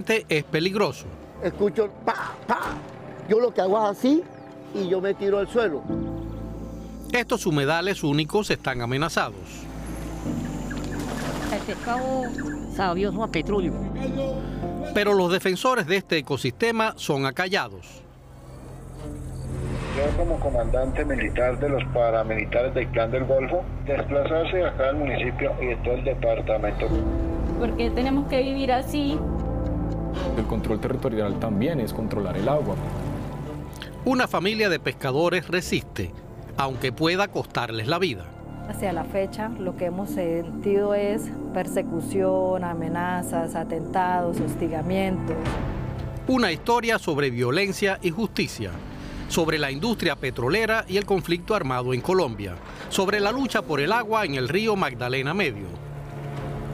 ambiente es peligroso. Escucho pa, pa. Yo lo que hago es así y yo me tiro al suelo. Estos humedales únicos están amenazados. El pescado sabioso a petróleo. Pero los defensores de este ecosistema son acallados. Yo como comandante militar de los paramilitares del Clan del Golfo, desplazarse acá al municipio y de todo el departamento. Porque tenemos que vivir así. El control territorial también es controlar el agua. Una familia de pescadores resiste, aunque pueda costarles la vida. Hacia la fecha, lo que hemos sentido es persecución, amenazas, atentados, hostigamientos. Una historia sobre violencia y justicia, sobre la industria petrolera y el conflicto armado en Colombia, sobre la lucha por el agua en el río Magdalena Medio.